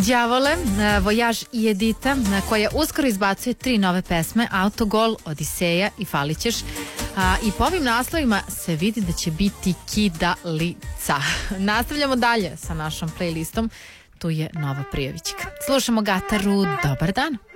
Đavole, Vojaž i Edita, koja uskoro izbacuje 3 nove pesme, Autogol, Odiseja i Falićeš. I po ovim naslovima se vidi da će biti kidalica. Nastavljamo dalje sa našom playlistom. Tu je Nova Prijovićka. Slušamo Gataru, dobar dan.